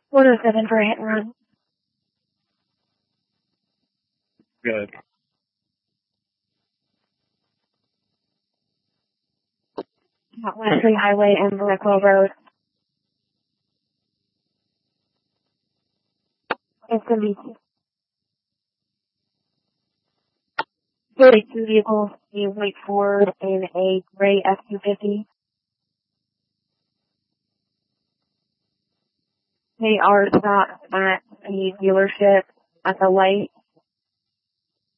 107 for a hit and run. Good. At Wesley Highway and Blackwell Road. It's going to be 32 vehicles, a white Ford and a gray F-250. They are stopped at the dealership at the light